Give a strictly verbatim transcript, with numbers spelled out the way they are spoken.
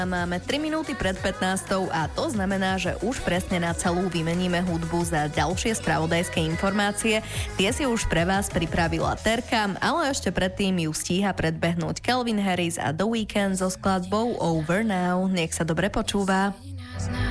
Máme tri minúty pred pätnástou a to znamená, že už presne na celú vymeníme hudbu za ďalšie spravodajské informácie. Tie si už pre vás pripravila Terka, ale ešte predtým ju stíha predbehnúť Calvin Harris a The Weeknd so skladbou Over Now. Nech sa dobre počúva.